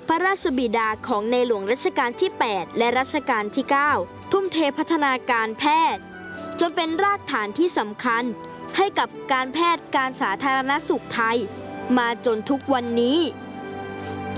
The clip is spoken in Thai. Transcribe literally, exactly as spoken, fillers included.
พระราชบิดาของในหลวงรัชกาลที่ แปด และรัชกาลที่ เก้า ทุ่มเทพัฒนาการแพทย์จนเป็นรากฐานที่สำคัญให้กับการแพทย์การสาธารณสุขไทยมาจนทุกวันนี้